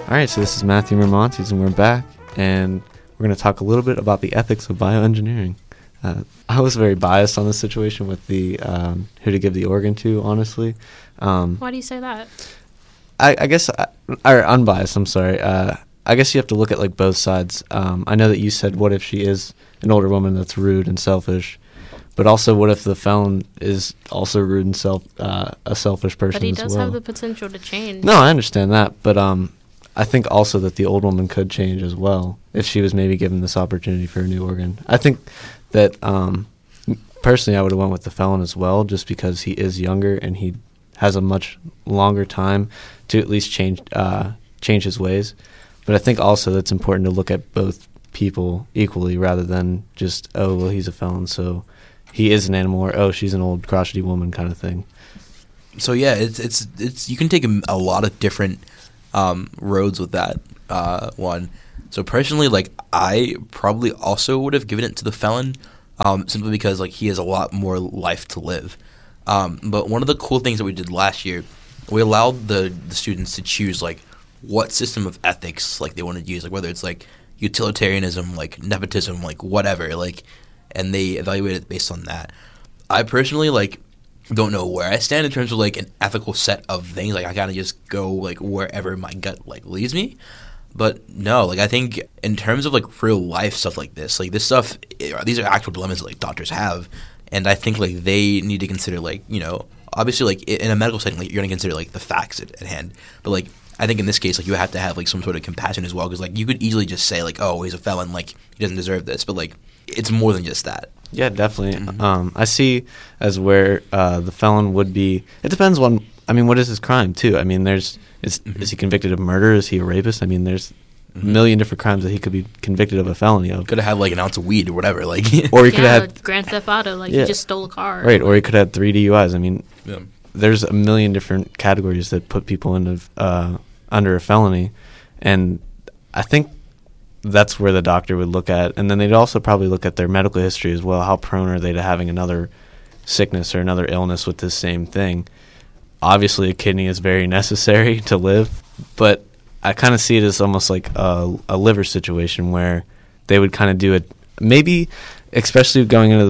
All right, so this is Matthew Mermontes, and we're back, and we're going to talk a little bit about the ethics of bioengineering. I was very biased on this situation with the who to give the organ to, honestly. Why do you say that? I guess, or unbiased, I'm sorry. I guess you have to look at like both sides. I know that you said, what if she is an older woman that's rude and selfish? But also, what if the felon is also rude and a selfish person as well? But he does have the potential to change. No, I understand that, but I think also that the old woman could change as well if she was maybe given this opportunity for a new organ. I think that personally, I would have went with the felon as well, just because he is younger and he has a much longer time to at least change his ways. But I think also that's important to look at both people equally rather than just, oh, well, he's a felon, so he is an animal, or, oh, she's an old crotchety woman kind of thing. So, yeah, it's you can take a lot of different roads with that one. So, personally, like, I probably also would have given it to the felon simply because, like, he has a lot more life to live. But one of the cool things that we did last year, we allowed the students to choose, like, what system of ethics, like, they want to use, like, whether it's, like, utilitarianism, like, nepotism, like, whatever, like, and they evaluate it based on that. I personally, like, don't know where I stand in terms of, like, an ethical set of things. Like, I kind of just go, like, wherever my gut, like, leads me. But, no, like, I think in terms of, like, real-life stuff like this stuff, these are actual dilemmas that, like, doctors have. And I think, like, they need to consider, like, you know, obviously, like, in a medical setting, like, you're going to consider, like, the facts at hand. But, like, I think in this case, like, you have to have, like, some sort of compassion as well. Because, like, you could easily just say, like, oh, he's a felon, like, he doesn't deserve this. But, like, it's more than just that. Yeah, definitely. Mm-hmm. I see as where the felon would be. It depends on, I mean, what is his crime, too? I mean, is he convicted of murder? Is he a rapist? I mean, there's a million different crimes that he could be convicted of a felony of. Could have had, like, an ounce of weed or whatever. Like, or he could have had Grand Theft Auto, like, he just stole a car. Right, or he could have had 3 DUIs. I mean, there's a million different categories that put people into under a felony. And I think that's where the doctor would look at. And then they'd also probably look at their medical history as well. How prone are they to having another sickness or another illness with this same thing? Obviously, a kidney is very necessary to live, but I kind of see it as almost like a liver situation where they would kind of do it, maybe especially going into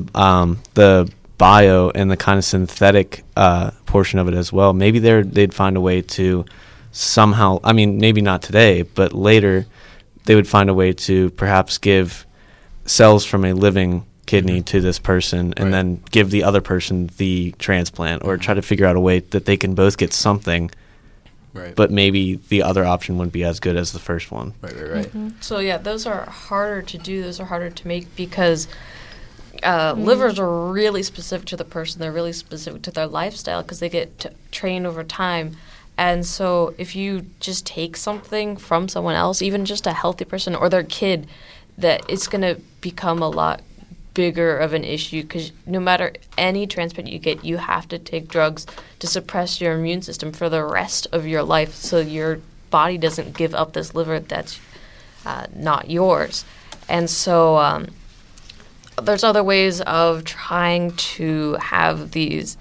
the bio and the kind of synthetic portion of it as well. Maybe they'd find a way to somehow, I mean, maybe not today, but later they would find a way to perhaps give cells from a living kidney to this person and then give the other person the transplant, or try to figure out a way that they can both get something. Right. But maybe the other option wouldn't be as good as the first one. Right. Mm-hmm. So, yeah, those are harder to do. Those are harder to make because livers are really specific to the person. They're really specific to their lifestyle because they get trained over time. And so if you just take something from someone else, even just a healthy person or their kid, that it's going to become a lot bigger of an issue because no matter any transplant you get, you have to take drugs to suppress your immune system for the rest of your life so your body doesn't give up this liver that's not yours. And so there's other ways of trying to have these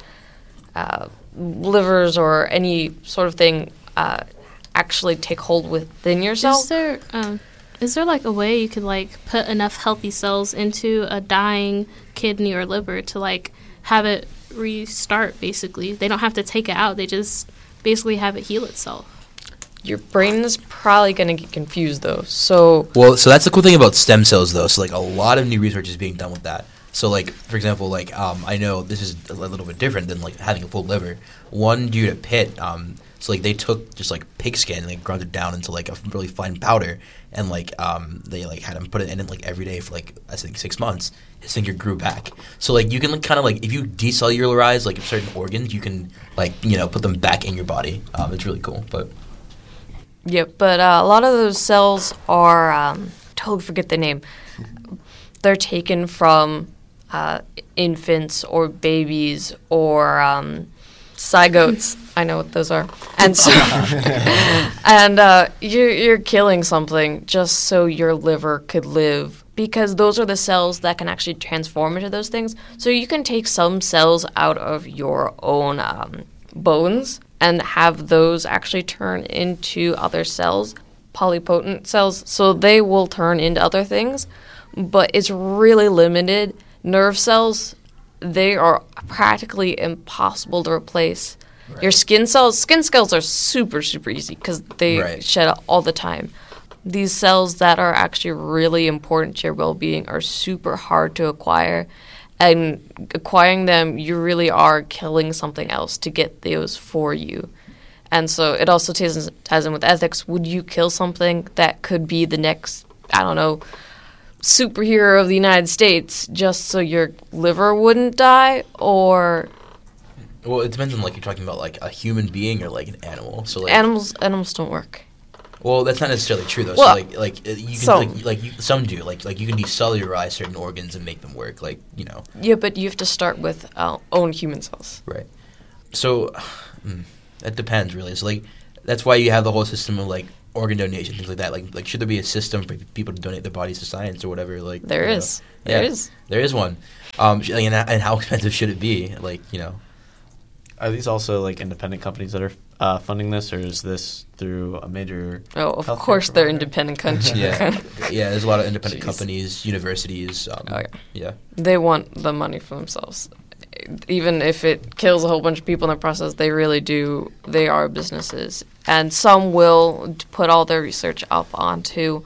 livers or any sort of thing actually take hold within yourself. Is there like a way you could like put enough healthy cells into a dying kidney or liver to like have it restart basically? They don't have to take it out. They just basically have it heal itself. Your brain is probably going to get confused though. So that's the cool thing about stem cells though. So like a lot of new research is being done with that. So, like, for example, like, I know this is a little bit different than, like, having a full liver. One dude at Pitt, so, like, they took just, like, pig skin and they ground it down into, like, a really fine powder. And, like, they, like, had him put it in, like, every day for, like, I think 6 months. His finger grew back. So, like, you can kind of, like, if you decellularize, like, certain organs, you can, like, you know, put them back in your body. It's really cool, but... Yeah, but a lot of those cells are, totally forget the name. They're taken from... infants or babies or zygotes. I know what those are. And so, and you're killing something just so your liver could live because those are the cells that can actually transform into those things. So you can take some cells out of your own bones and have those actually turn into other cells. polypotent cells, so they will turn into other things, but it's really limited. Nerve cells, they are practically impossible to replace. Right. Your skin cells are super, super easy because they shed all the time. These cells that are actually really important to your well-being are super hard to acquire. And acquiring them, you really are killing something else to get those for you. And so it also ties in with ethics. Would you kill something that could be the next, I don't know, superhero of the United States just so your liver wouldn't die? Or... Well, it depends on, like, you're talking about, like, a human being or, like, an animal. So, like, animals don't work. Well, that's not necessarily true, though. Well, so, like you can, some do. Like you can decellularize certain organs and make them work. Like, you know. Yeah, but you have to start with own human cells. Right. So, that depends, really. So, like, that's why you have the whole system of, like, organ donation, things like that. Like should there be a system for people to donate their bodies to science or whatever? Like, there is. There is one. And how expensive should it be? Like, you know. Are these also, like, independent companies that are funding this, or is this through a major... Oh, of course they're independent companies. Yeah, there's a lot of independent companies, universities. Yeah. They want the money for themselves. Even if it kills a whole bunch of people in the process, they really do. They are businesses. And some will put all their research up onto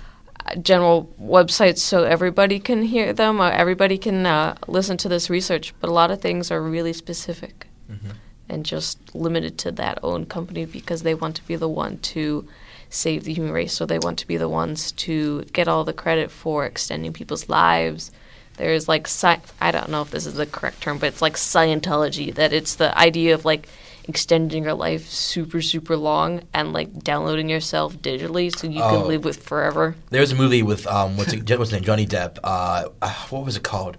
general websites so everybody can hear them, or everybody can listen to this research. But a lot of things are really specific. Mm-hmm. And just limited to that own company because they want to be the one to save the human race. So they want to be the ones to get all the credit for extending people's lives. There's like, I don't know if this is the correct term, but it's like Scientology, that it's the idea of like extending your life super, super long and like downloading yourself digitally so you can live with forever. There's a movie with, what's his name, Johnny Depp. What was it called?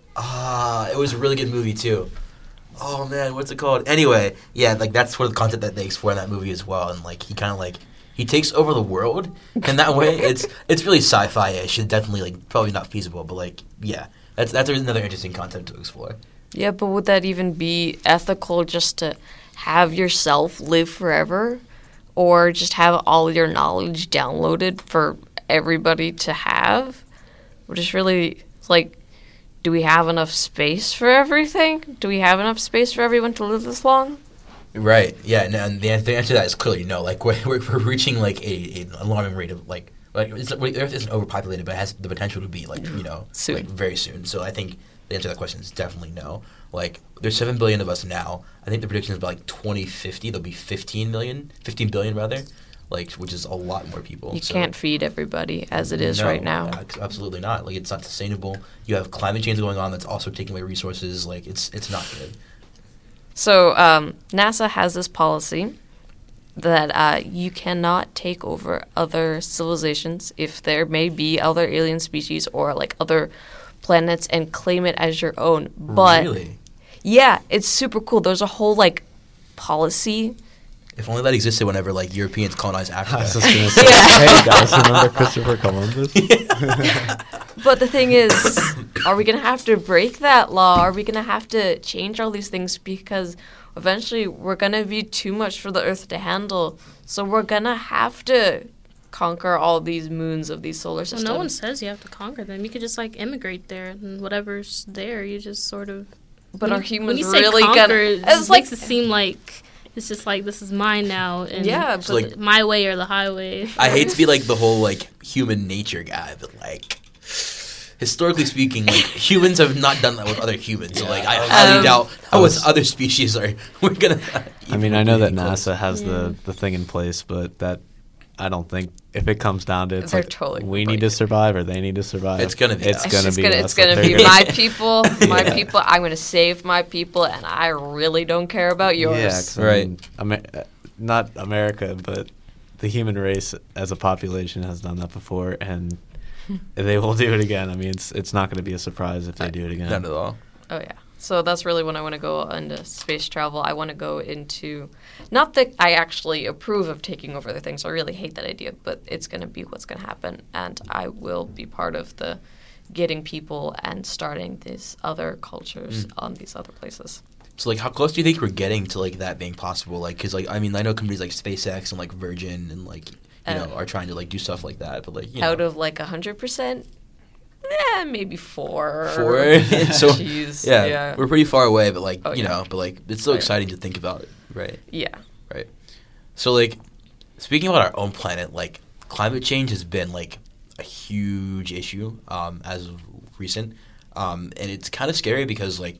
It was a really good movie too. Oh, man, what's it called? Anyway, yeah, like, that's sort of the concept that they explore in that movie as well. And, like, he kind of, like, he takes over the world in that way. It's really sci-fi-ish. It's definitely, like, probably not feasible. But, like, yeah, that's another interesting concept to explore. Yeah, but would that even be ethical just to have yourself live forever? Or just have all your knowledge downloaded for everybody to have? Which is really, like... Do we have enough space for everything? Do we have enough space for everyone to live this long? Right. Yeah. And the answer to that is clearly no. Like we're reaching like an alarming rate of like Earth isn't overpopulated, but it has the potential to be like soon. Like very soon. So I think the answer to that question is definitely no. Like there's 7 billion of us now. I think the prediction is by like 2050 there'll be 15 billion rather. Like, which is a lot more people. You can't feed everybody as it is right now. Absolutely not. Like, it's not sustainable. You have climate change going on that's also taking away resources. Like, it's not good. So, NASA has this policy that you cannot take over other civilizations if there may be other alien species or, like, other planets and claim it as your own. But really? Yeah, it's super cool. There's a whole, like, policy. If only that existed whenever, like, Europeans colonized Africa. I was just going to say, hey, guys, remember Christopher Columbus? But the thing is, are we going to have to break that law? Are we going to have to change all these things? Because eventually we're going to be too much for the Earth to handle. So we're going to have to conquer all these moons of these solar systems. Well, no one says you have to conquer them. You could just, like, immigrate there, and whatever's there, you just sort of... But are humans really going to... It makes it seem like... It's just like, this is mine now, and but like, my way or the highway. I hate to be like the whole like human nature guy, but like historically speaking, like humans have not done that with other humans. So like I highly doubt how with other species we're gonna. I mean, I know that NASA has the thing in place, but that I don't think if it comes down to it, it's like totally we need to survive or they need to survive. It's gonna be. It's gonna be my people. My people. I'm gonna save my people, and I really don't care about yours. Yeah, right. I mean, not America, but the human race as a population has done that before, and they will do it again. I mean, it's not going to be a surprise if they do it again. Not at all. Oh yeah. So that's really when I want to go into space travel. I want to go into, not that I actually approve of taking over the things. I really hate that idea, but it's going to be what's going to happen. And I will be part of the getting people and starting these other cultures on these other places. So, like, how close do you think we're getting to, like, that being possible? Like, because, like, I mean, I know companies like SpaceX and, like, Virgin and, like, are trying to like do stuff like that. But like out of like 100%, maybe 4. 4. So Jeez. yeah, we're pretty far away. But like yeah. but like it's so exciting to think about, right? Yeah. Right. So like speaking about our own planet, like climate change has been like a huge issue as of recent, and it's kind of scary because like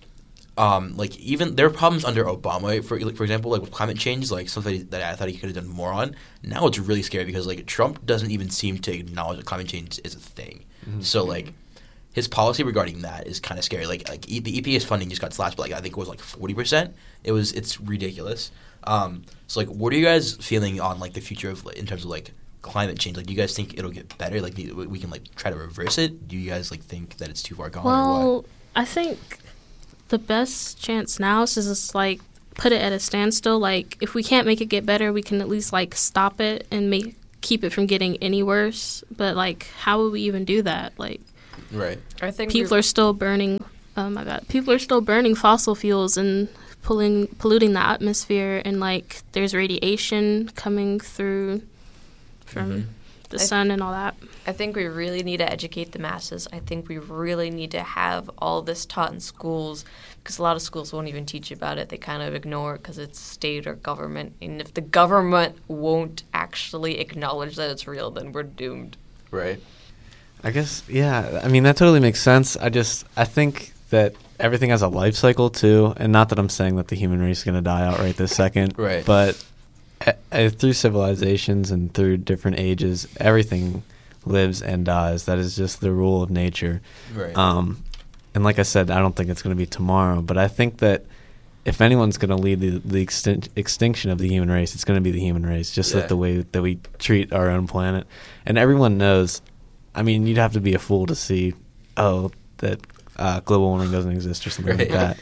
even there are problems under Obama, for example, like with climate change, like something that I thought he could have done more on. Now it's really scary because like Trump doesn't even seem to acknowledge that climate change is a thing. Mm-hmm. So like his policy regarding that is kind of scary. Like the EPA's funding just got slashed, but like I think it was like 40%. It's ridiculous. So like, what are you guys feeling on like the future of in terms of like climate change? Like, do you guys think it'll get better? Like, we can like try to reverse it? Do you guys like think that it's too far gone? Or what? I think the best chance now is to just like put it at a standstill. Like, if we can't make it get better, we can at least like stop it and keep it from getting any worse. But like, how would we even do that? Like, right. I think people are still burning. Oh my God, people are still burning fossil fuels and polluting the atmosphere, and like there's radiation coming through from the sun and all that. I think we really need to educate the masses. I think we really need to have all this taught in schools, because a lot of schools won't even teach you about it. They kind of ignore it because it's state or government. And if the government won't actually acknowledge that it's real, then we're doomed. Right. I guess, yeah. I mean, that totally makes sense. I think that everything has a life cycle too, and not that I'm saying that the human race is going to die out right this second. Right. But through civilizations and through different ages, everything lives and dies. That is just the rule of nature. Right. And like I said, I don't think it's going to be tomorrow, but I think that if anyone's going to lead the extinction of the human race, it's going to be the human race, just with the way that we treat our own planet. And everyone knows, I mean, you'd have to be a fool to see, that global warming doesn't exist or something like that.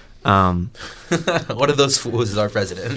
One of those fools is our president.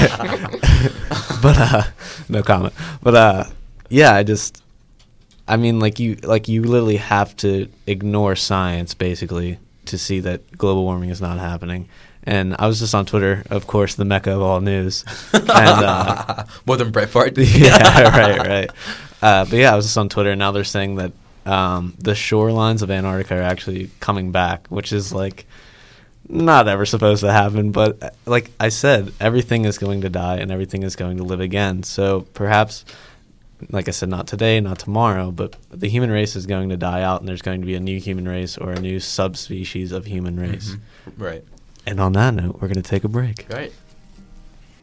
But no comment. But yeah, I mean, like you literally have to ignore science basically to see that global warming is not happening. And I was just on Twitter, of course, the mecca of all news. And, more than Breitbart. Yeah, right. But yeah, I was just on Twitter, and now they're saying that the shorelines of Antarctica are actually coming back, which is like not ever supposed to happen. But like I said, everything is going to die and everything is going to live again. So perhaps, like I said, not today, not tomorrow, but the human race is going to die out, and there's going to be a new human race or a new subspecies of human race. Mm-hmm. Right. And on that note, we're going to take a break. Right.